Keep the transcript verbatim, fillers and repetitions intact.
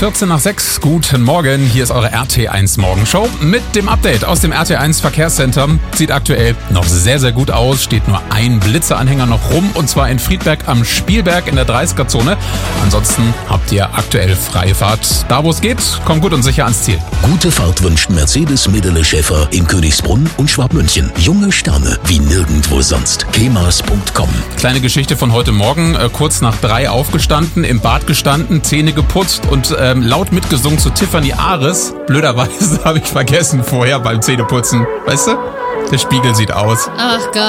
vierzehn nach sechs, guten Morgen, hier ist eure R T eins Morgenshow mit dem Update aus dem R T eins Verkehrscenter. Sieht aktuell noch sehr, sehr gut aus, steht nur ein Blitzeranhänger noch rum und zwar in Friedberg am Spielberg in der dreißiger-Zone. Ansonsten habt ihr aktuell freie Fahrt. Da wo es geht, kommt gut und sicher ans Ziel. Gute Fahrt wünscht Mercedes Medele Schäfer in Königsbrunn und Schwabmünchen. Junge Sterne wie nirgendwo sonst. kemas punkt com. Kleine Geschichte von heute Morgen, äh, kurz nach drei aufgestanden, im Bad gestanden, Zähne geputzt und ähm, laut mitgesungen zu Tiffany Ares. Blöderweise habe ich vergessen vorher beim Zähneputzen. Weißt du? Der Spiegel sieht aus. Ach Gott.